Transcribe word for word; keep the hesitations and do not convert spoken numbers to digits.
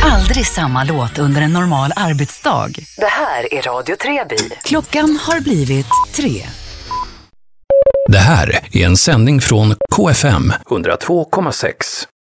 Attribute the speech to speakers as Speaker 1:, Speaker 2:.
Speaker 1: Aldrig samma låt under en normal arbetsdag. Det här är Radio Treby. Klockan har blivit tre.
Speaker 2: Det här är en sändning från K F M hundra två komma sex.